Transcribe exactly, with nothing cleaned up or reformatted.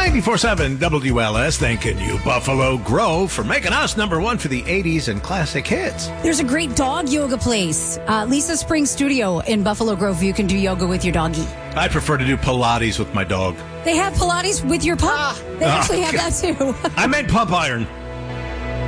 ninety-four point seven W L S thanking you, Buffalo Grove, for making us number one for the eighties and classic hits. There's a great dog yoga place, uh, Lisa Spring Studio in Buffalo Grove. You can do yoga with your doggy. I prefer to do Pilates with my dog. They have Pilates with your pup. Ah. They actually Oh, have that too. I meant pump iron.